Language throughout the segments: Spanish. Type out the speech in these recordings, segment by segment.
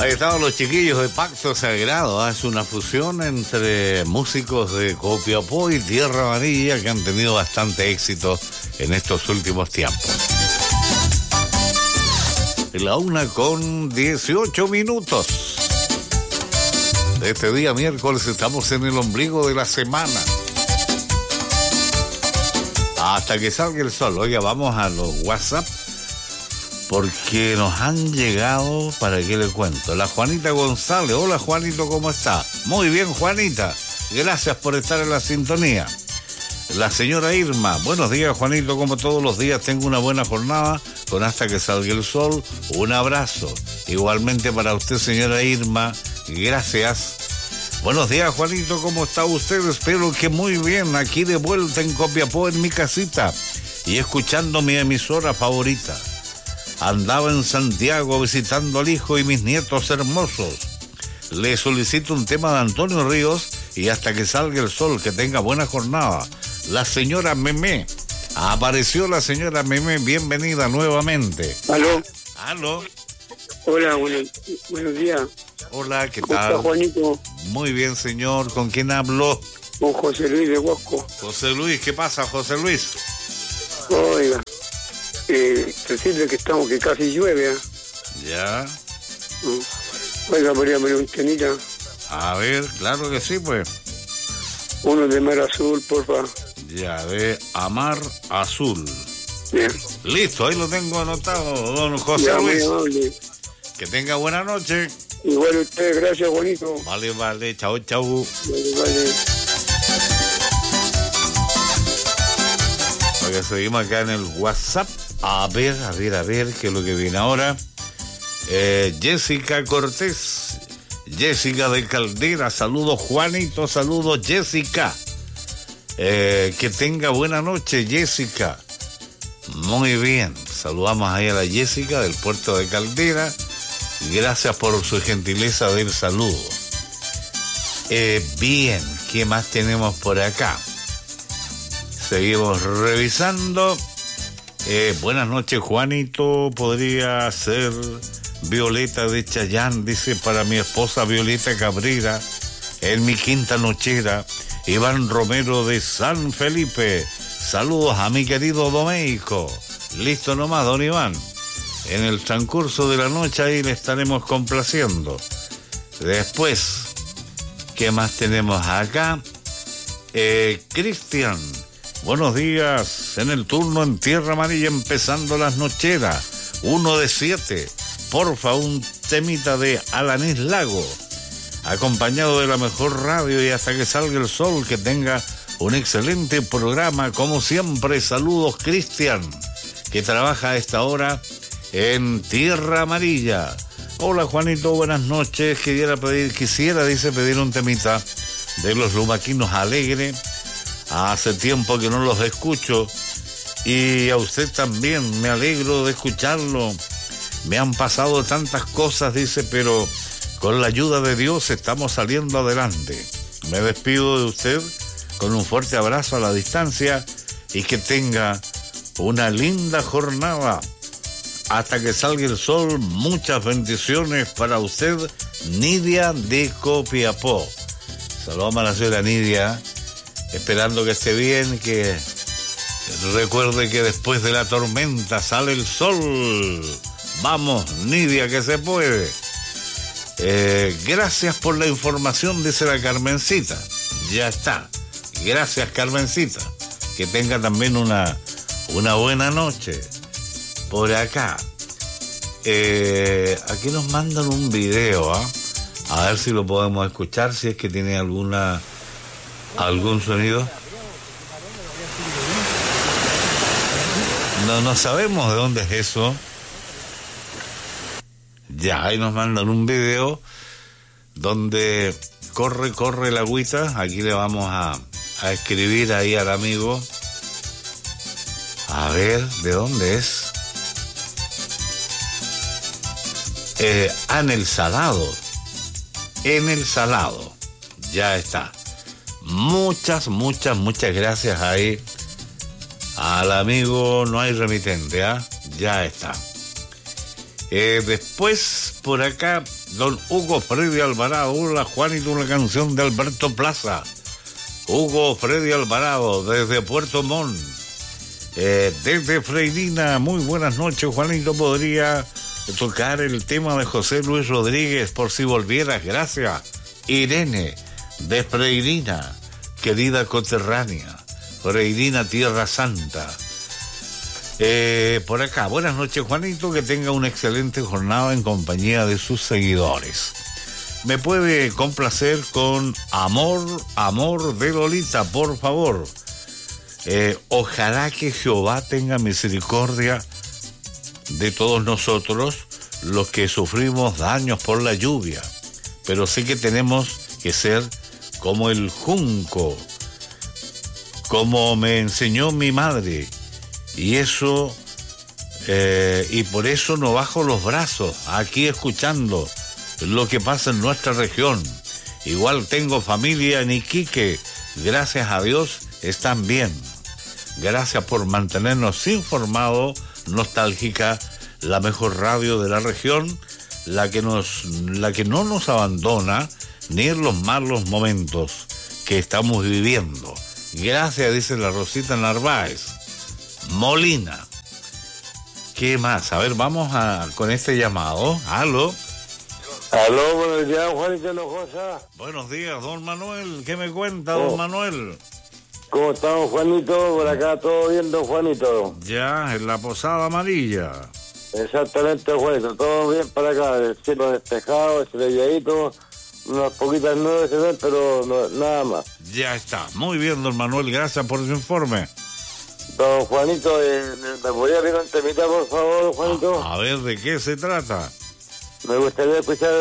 Ahí estaban los chiquillos de Pacto Sagrado. Es una fusión entre músicos de Copiapó y Tierra Amarilla que han tenido bastante éxito en estos últimos tiempos. La 1:18 de este día miércoles. Estamos en el ombligo de la semana. Hasta que salga el sol. Oiga, vamos a los WhatsApp, porque nos han llegado, ¿para qué le cuento? La Juanita González. Hola, Juanito, ¿cómo está? Muy bien, Juanita. Gracias por estar en la sintonía. La señora Irma. Buenos días, Juanito. Como todos los días, tengo una buena jornada con Hasta que salga el sol. Un abrazo. Igualmente para usted, señora Irma. Gracias. Buenos días, Juanito. ¿Cómo está usted? Espero que muy bien. Aquí de vuelta en Copiapó, en mi casita, y escuchando mi emisora favorita. Andaba en Santiago visitando al hijo y mis nietos hermosos. Le solicito un tema de Antonio Ríos y Hasta que salga el sol. Que tenga buena jornada. La señora Memé. Apareció la señora Memé. Bienvenida nuevamente. ¿Aló? ¿Aló? Hola, buenos días. Hola, ¿qué ¿Cómo tal? está, Juanito? Muy bien, señor. ¿Con quién hablo? Con José Luis de Huasco. José Luis. ¿Qué pasa, José Luis? Oiga, decirle que casi llueve. Ya. Oiga, podría poner un temita. A ver, claro que sí, pues. Uno de Mar Azul, porfa. Ya, de Amar Azul. Bien. Listo, ahí lo tengo anotado, don José Ya, muy Luis. amable. Que tenga buena noche. Igual usted, gracias, Juanito. Vale, chao, chao. Vale. Porque seguimos acá en el WhatsApp. A ver, qué es lo que viene ahora. Jessica Cortés. Jessica de Caldera. Saludos, Juanito. Saludos, Jessica. Que tenga buena noche, Jessica. Muy bien. Saludamos ahí a la Jessica del puerto de Caldera. Gracias por su gentileza del saludo. Bien, ¿qué más tenemos por acá? Seguimos revisando. Buenas noches, Juanito. Podría ser Violeta de Chayán, dice, para mi esposa Violeta Cabrera, en mi quinta nochera. Iván Romero de San Felipe. Saludos a mi querido Domeico. Listo nomás, don Iván. En el transcurso de la noche ahí le estaremos complaciendo. Después, ¿qué más tenemos acá? Cristian, buenos días. En el turno en Tierra Amarilla, empezando las nocheras. 1 de 7. Porfa, un temita de Alanis Lago, acompañado de la mejor radio y Hasta que salga el sol. Que tenga un excelente programa. Como siempre, saludos, Cristian, que trabaja a esta hora en Tierra Amarilla. Hola, Juanito, buenas noches. Quisiera pedir un temita de los Lumaquinos Alegre. Hace tiempo que no los escucho, y a usted también, me alegro de escucharlo. Me han pasado tantas cosas, dice, pero con la ayuda de Dios estamos saliendo adelante. Me despido de usted con un fuerte abrazo a la distancia y que tenga una linda jornada. Hasta que salga el sol. Muchas bendiciones para usted, Nidia de Copiapó. Saludamos a la señora Nidia, esperando que esté bien, que recuerde que después de la tormenta sale el sol. Vamos, Nidia, que se puede. Gracias por la información, dice la Carmencita. Ya está. Gracias, Carmencita. Que tenga también una buena noche. Por acá. Aquí nos mandan un video, ¿eh? A ver si lo podemos escuchar, si es que tiene algún sonido. No sabemos de dónde es eso. Ya, ahí nos mandan un video donde corre la agüita. Aquí le vamos a escribir ahí al amigo. A ver, ¿de dónde es? En el Salado. En el Salado. Ya está. Muchas gracias ahí al amigo. No hay remitente, ¿ah? Ya está. Después, por acá, don Hugo Freddy Alvarado. Hola, Juanito, una canción de Alberto Plaza. Hugo Freddy Alvarado, desde Puerto Montt. Desde Freirina, muy buenas noches, Juanito. ¿Podría tocar el tema de José Luis Rodríguez, Por si volvieras? Gracias. Irene, de Freirina, querida coterránea. Freirina, Tierra Santa. Por acá, buenas noches, Juanito, que tenga una excelente jornada en compañía de sus seguidores. Me puede complacer con Amor, Amor de Lolita, por favor. Ojalá que Jehová tenga misericordia de todos nosotros, los que sufrimos daños por la lluvia. Pero sí que tenemos que ser como el junco, como me enseñó mi madre. Y eso, y por eso no bajo los brazos, aquí escuchando lo que pasa en nuestra región. Igual tengo familia en Iquique, gracias a Dios están bien. Gracias por mantenernos informados. Nostálgica, la mejor radio de la región, la que no nos abandona ni en los malos momentos que estamos viviendo. Gracias, dice la Rosita Narváez Molina. ¿Qué más? A ver, vamos con este llamado. Aló. Aló, buenos días, Juanito Hinojosa. Buenos días, don Manuel. ¿Qué me cuenta, don Manuel? ¿Cómo estamos, Juanito? Por acá todo bien, don Juanito. Ya, en la Posada Amarilla. Exactamente, Juanito. Todo bien para acá. El cielo despejado, estrelladito. Unas poquitas nubes se ven, pero nada más. Ya está. Muy bien, don Manuel. Gracias por su informe. Don Juanito, ¿me podría pedir un temita, por favor, Juanito? A ver, ¿de qué se trata? Me gustaría escuchar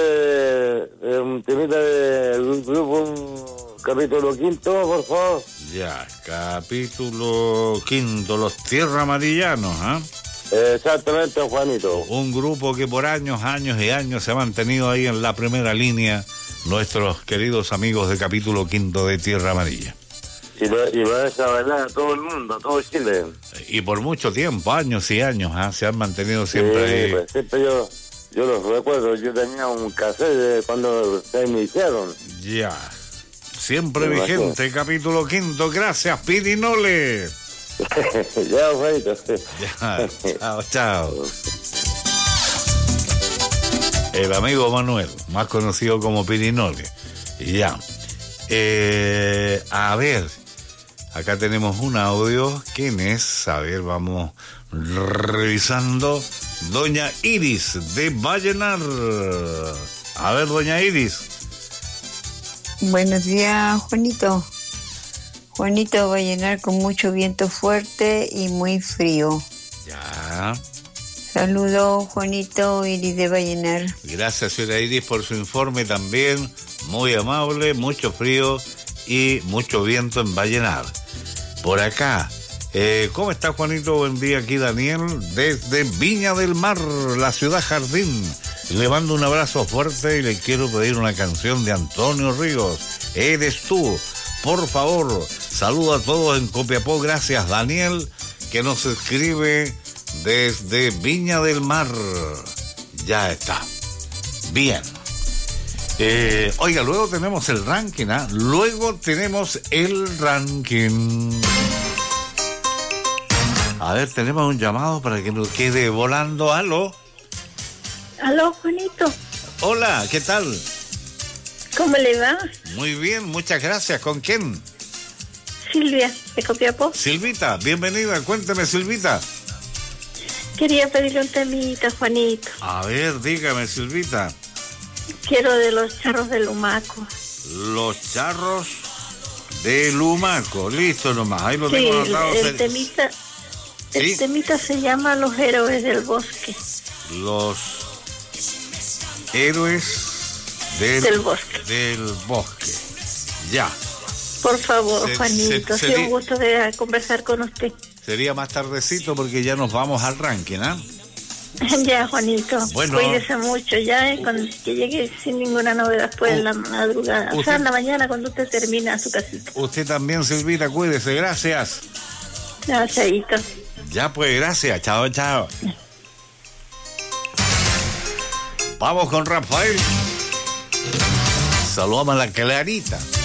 un temita del grupo capítulo 5, por favor. Ya, capítulo 5, los Tierra Marillanos, ¿ah? Exactamente, Juanito. Un grupo que por años y años se ha mantenido ahí en la primera línea, nuestros queridos amigos de capítulo 5 de Tierra Amarilla. Y va a esa bailar a todo el mundo, a todo Chile. Y por mucho tiempo, años y años, ¿ah? Se han mantenido siempre sí, ahí. Pues, siempre yo los recuerdo, yo tenía un cassette de cuando se iniciaron. Ya, siempre vigente, capítulo 5, gracias, Pirinole. Ya, Juanito. Ya, chao, chao. El amigo Manuel, más conocido como Pirinole. Ya. A ver, acá tenemos un audio. ¿Quién es? A ver, vamos revisando. Doña Iris de Vallenar. A ver, doña Iris. Buenos días, Juanito. Juanito, Vallenar con mucho viento fuerte y muy frío. Ya. Saludos, Juanito, Iris de Vallenar. Gracias, señora Iris, por su informe también. Muy amable, mucho frío y mucho viento en Vallenar. Por acá, ¿cómo está, Juanito? Buen día, aquí Daniel, desde Viña del Mar, la ciudad jardín. Le mando un abrazo fuerte y le quiero pedir una canción de Antonio Ríos. Eres tú, por favor. Saludo a todos en Copiapó. Gracias, Daniel, que nos escribe desde Viña del Mar. Ya está. Bien. Oiga, luego tenemos el ranking, ¿ah? Luego tenemos el ranking. A ver, tenemos un llamado para que nos quede volando. ¿Aló? Aló, Juanito. Hola, ¿qué tal? ¿Cómo le va? Muy bien, muchas gracias. ¿Con quién? Silvia, de Copiapó. Silvita, bienvenida. Cuénteme, Silvita. Quería pedirle un temita, Juanito. A ver, dígame, Silvita. Quiero de los charros de Lumaco. Los charros de Lumaco. Listo nomás, ahí lo tengo anotado. El temita, ¿Sí? El temita se llama Los Héroes del Bosque. Los héroes del bosque. Ya. Por favor, Juanito, ha sido un gusto de conversar con usted. Sería más tardecito porque ya nos vamos al ranking, ¿ah? Ya, Juanito, bueno, cuídese mucho ya, cuando que llegue sin ninguna novedad después en la madrugada, o sea, en la mañana cuando usted termina su casita. Usted también, Silvita, cuídese, gracias. Ya, chaito. Ya pues, gracias, chao, chao. Vamos con Rafael. Saludamos a la Clarita.